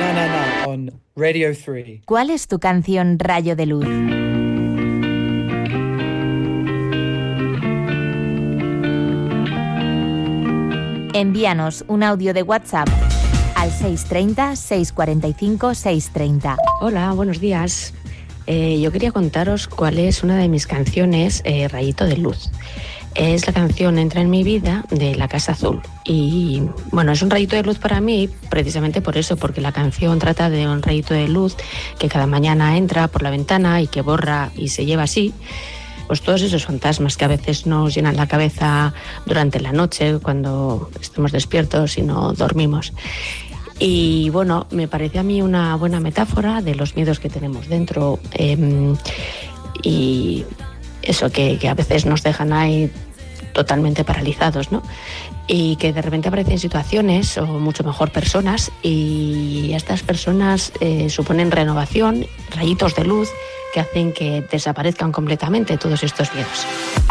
on Radio 3. ¿Cuál es tu canción Rayo de Luz? Envíanos un audio de WhatsApp al 630-645-630. Hola, buenos días. Yo quería contaros cuál es una de mis canciones, Rayito de Luz. Es la canción Entra en mi vida de La Casa Azul. Y bueno, es un rayito de luz para mí precisamente por eso, porque la canción trata de un rayito de luz que cada mañana entra por la ventana y que borra y se lleva así pues todos esos fantasmas que a veces nos llenan la cabeza durante la noche cuando estamos despiertos y no dormimos. Y bueno, me parece a mí una buena metáfora de los miedos que tenemos dentro y eso que a veces nos dejan ahí totalmente paralizados, ¿no? Y que de repente aparecen situaciones o mucho mejor personas y estas personas suponen renovación, rayitos de luz que hacen que desaparezcan completamente todos estos miedos.